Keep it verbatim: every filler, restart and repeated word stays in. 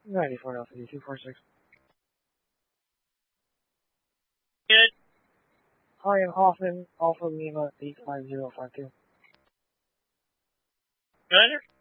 ninety-four Alpha two four six. Good. Hi, I'm Hoffman, Alpha Lima eight five zero five two. Good.